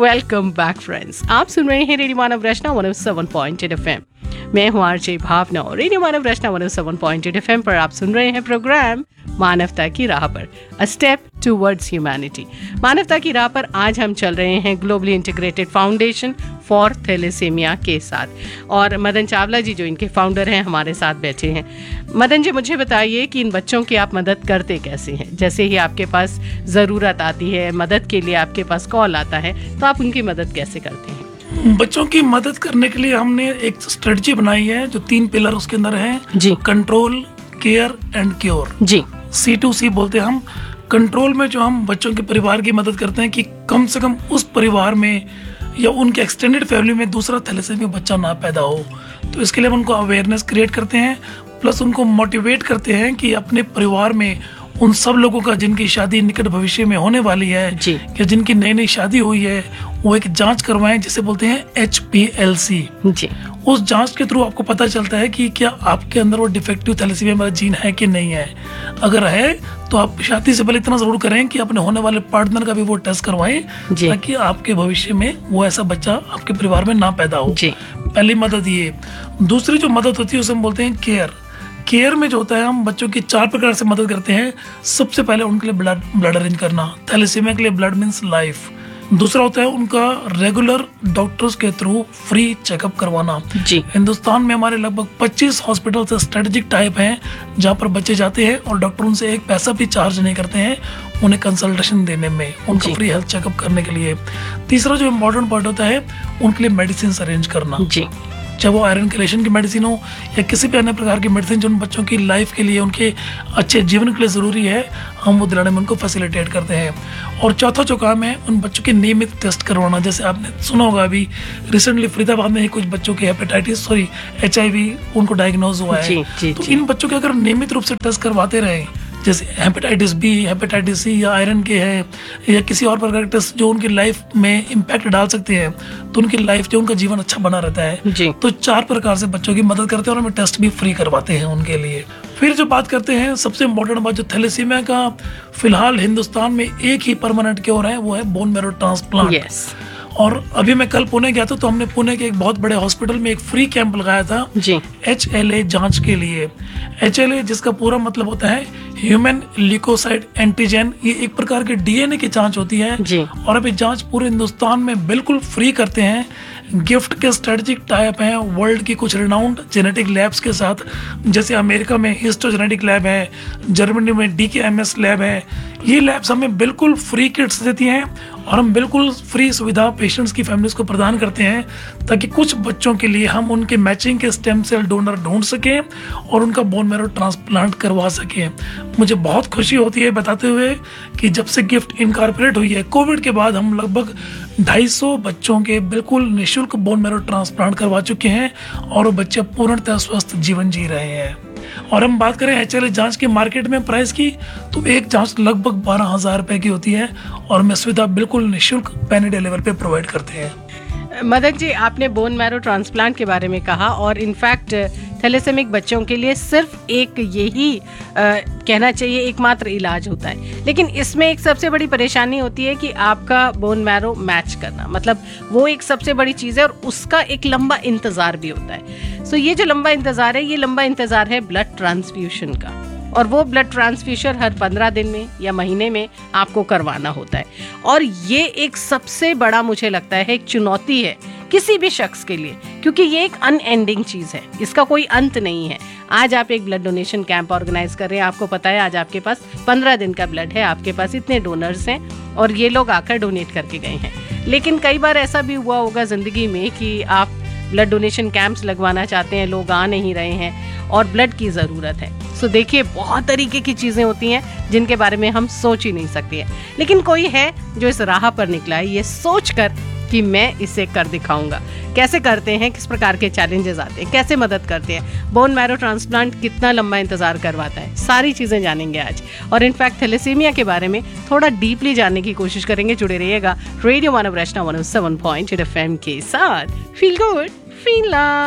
Welcome back friends, आप सुन रहे हैं रेडियो मानव रचना 107.8 एफएम। मैं हूं आरजे भावना और रेडियो मानव रचना 107.8 एफएम पर आप सुन रहे हैं प्रोग्राम मानवता की राह पर, अ स्टेप टुवर्ड्स ह्यूमैनिटी। मानवता की राह पर आज हम चल रहे हैं globally integrated foundation for thalassaemia के साथ, और मदन चावला जी जो इनके फाउंडर हैं हमारे साथ बैठे हैं। मदन जी, मुझे बताइए कि इन बच्चों की आप मदद करते कैसे हैं? जैसे ही आपके पास ज़रूरत आती है, मदद के लिए आपके पास कॉल आता है, तो आप उनकी मदद कैसे करते हैं? बच्चों की मदद करने के लिए हमने एक स्ट्रेटजी बनाई है जो 3 पिलर उसके अंदर है जी। Control, care and cure ji, C2C बोलते हैं हम। कंट्रोल में जो हम बच्चों के परिवार की मदद करते हैं कि कम से कम उस परिवार में या उनके एक्सटेंडेड फैमिली में दूसरा थैलेसीमिया बच्चा ना पैदा हो, तो इसके लिए हम उनको अवेयरनेस क्रिएट करते हैं, प्लस उनको मोटिवेट करते हैं कि अपने परिवार में उन सब लोगों का जिनकी शादी निकट भविष्य में होने वाली है या जिनकी नई नई शादी हुई है, वो एक जांच करवाएं जिसे बोलते हैं HPLC जी। उस जांच के थ्रू आपको पता चलता है कि क्या आपके अंदर वो डिफेक्टिव थैलेसीमिया वाला जीन है कि नहीं है। अगर है तो आप शादी से पहले इतना जरूर करें कि अपने होने वाले पार्टनर का भी वो टेस्ट करवाएं ताकि आपके भविष्य में वो ऐसा बच्चा आपके परिवार में ना पैदा हो। पहली मदद ये। दूसरी जो मदद होती है उसे हम बोलते हैं केयर। केयर में जो होता है, हम बच्चों की 4 प्रकार से मदद करते हैं। सबसे पहले उनके लिए ब्लड अरेंज करना। थैलेसीमिया के लिए ब्लड मीन्स लाइफ। दूसरा होता है उनका रेगुलर डॉक्टर्स के थ्रू फ्री चेकअप करवाना जी। हिंदुस्तान में हमारे लगभग 25 हॉस्पिटल से स्ट्रेटेजिक टाइप हैं जहाँ पर बच्चे जाते हैं और डॉक्टर उनसे एक पैसा भी चार्ज नहीं करते हैं उन्हें कंसल्टेशन देने में, उनका फ्री हेल्थ चेकअप करने के लिए। तीसरा जो इम्पोर्टेंट पॉइंट होता है उनके लिए मेडिसिन अरेंज करना जी। चाहे वो आयरन कैल्शियम की मेडिसिन हो या किसी भी अन्य प्रकार की मेडिसिन जो उन बच्चों की लाइफ के लिए, उनके अच्छे जीवन के लिए ज़रूरी है, हम वो दिलाने में उनको फैसिलिटेट करते हैं। और चौथा जो काम है उन बच्चों के नियमित टेस्ट करवाना। जैसे आपने सुना होगा अभी रिसेंटली फरीदाबाद में ही कुछ बच्चों के HIV उनको डायग्नोज हुआ है तो इन बच्चों के अगर नियमित रूप से टेस्ट करवाते रहें, जैसे हेपेटाइटिस B, हेपेटाइटिस C या आयरन के है या किसी और प्रकार के टेस्ट जो उनकी लाइफ में इम्पैक्ट डाल सकते हैं, तो उनकी लाइफ जो उनका जीवन अच्छा बना रहता है। तो 4 प्रकार से बच्चों की मदद करते हैं और हमें टेस्ट भी फ्री करवाते हैं उनके लिए। फिर जो बात करते हैं, सबसे इम्पोर्टेंट बात जो थैलेसीमिया का फिलहाल हिंदुस्तान में एक ही परमानेंट क्योर है, वो है बोन मैरो ट्रांसप्लांट। और अभी मैं कल पुणे गया था तो हमने पुणे के एक बहुत बड़े हॉस्पिटल में एक फ्री कैंप लगाया था जी। HLA जांच के लिए। HLA जिसका पूरा मतलब होता है ह्यूमन ल्यूकोसाइड एंटीजन। ये एक प्रकार के DNA की जांच होती है जी। और अभी जांच पूरे हिंदुस्तान में बिल्कुल फ्री करते हैं। गिफ्ट के स्ट्रेटेजिक टाइप हैं वर्ल्ड की कुछ रिनाउंड जेनेटिक लैब्स के साथ, जैसे अमेरिका में हिस्टोजेनेटिक लैब है, जर्मनी में DKMS लैब है। ये लैब्स हमें बिल्कुल फ्री किट्स देती हैं और हम बिल्कुल फ्री सुविधा पेशेंट्स की फैमिलीज को प्रदान करते हैं ताकि कुछ बच्चों के लिए हम उनके मैचिंग के स्टेम सेल डोनर ढूंढ सकें और उनका बोन मैरो ट्रांसप्लांट करवा सकें। मुझे बहुत खुशी होती है बताते हुए कि जब से गिफ्ट इनकॉर्पोरेट हुई है कोविड के बाद, हम लगभग 250 बच्चों के बिल्कुल निःशुल्क बोन मैरो ट्रांसप्लांट करवा चुके हैं और वो बच्चे पूर्णतः स्वस्थ जीवन जी रहे हैं। और हम बात करें HLA जांच के मार्केट में प्राइस की, तो एक जांच लगभग 12,000 रुपए की होती है और हम सुविधा बिल्कुल निःशुल्क पैन इंडिया लेवल पे प्रोवाइड करते हैं। मदन जी, आपने बोन मैरो ट्रांसप्लांट के बारे में कहा और इनफैक्ट थैलेसेमिक बच्चों के लिए सिर्फ एक यही कहना चाहिए एकमात्र इलाज होता है, लेकिन इसमें एक सबसे बड़ी परेशानी होती है कि आपका बोन मैरो मैच करना, मतलब वो एक सबसे बड़ी चीज़ है और उसका एक लंबा इंतज़ार भी होता है। सो ये जो लंबा इंतज़ार है, ये लंबा इंतज़ार है ब्लड ट्रांसफ्यूशन का, और वो ब्लड ट्रांसफ्यूशन हर 15 दिन में या महीने में आपको करवाना होता है। और ये एक सबसे बड़ा, मुझे लगता है, एक चुनौती है किसी भी शख्स के लिए, क्योंकि ये एक अनएंडिंग चीज़ है, इसका कोई अंत नहीं है। आज आप एक ब्लड डोनेशन कैंप ऑर्गेनाइज कर रहे हैं, आपको पता है आज आपके पास 15 दिन का ब्लड है, आपके पास इतने डोनर्स हैं और ये लोग आकर डोनेट करके गए हैं। लेकिन कई बार ऐसा भी हुआ होगा ज़िंदगी में कि आप ब्लड डोनेशन कैंप्स लगवाना चाहते हैं, लोग आ नहीं रहे हैं और ब्लड की ज़रूरत है। सो देखिए, बहुत तरीके की चीज़ें होती हैं जिनके बारे में हम सोच ही नहीं सकते हैं, लेकिन कोई है जो इस राह पर निकला है ये सोच कर कि मैं इसे कर दिखाऊंगा। कैसे करते हैं, किस प्रकार के चैलेंजेस आते हैं, कैसे मदद करते हैं, बोन मैरो ट्रांसप्लांट कितना लंबा इंतजार करवाता है, सारी चीज़ें जानेंगे आज। और इनफैक्ट थैलेसीमिया के बारे में थोड़ा डीपली जानने की कोशिश करेंगे। जुड़े रहिएगा रेडियो मानव रचना 107.8 FM के साथ। Feel good, feel love.